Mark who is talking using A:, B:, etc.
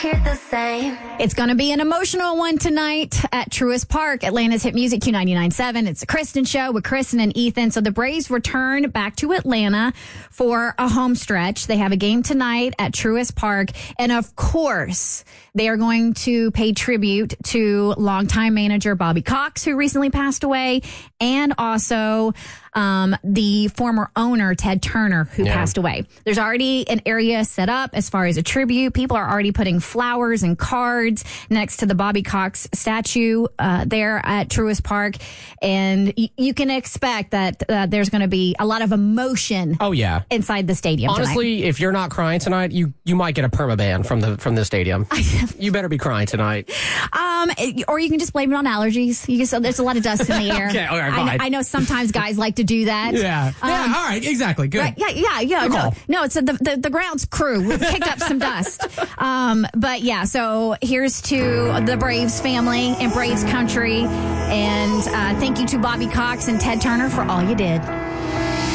A: The same.
B: It's going to be an emotional one tonight at Truist Park, Atlanta's hit music Q99.7. It's a Kristen show with Kristen and Ethan. So the Braves return back to Atlanta for a home stretch. They have a game tonight at Truist Park. And of course, they are going to pay tribute to longtime manager Bobby Cox, who recently passed away, and also the former owner, Ted Turner, who passed away. There's already an area set up as far as a tribute. People are already putting flowers and cards next to the Bobby Cox statue there at Truist Park. And you can expect that there's going to be a lot of emotion inside the stadium
C: Honestly,
B: tonight.
C: if you're not crying tonight, you might get a permaban from the stadium. You better be crying tonight.
B: Or you can just blame it on allergies. There's a lot of dust in the air.
C: Okay, all right, fine.
B: I know sometimes guys like to do that.
D: Yeah. All right. Exactly. Good.
B: Right, no, it's the grounds crew. We've kicked up some dust. But yeah, so here's to the Braves family and Braves country. And thank you to Bobby Cox and Ted Turner for all you did.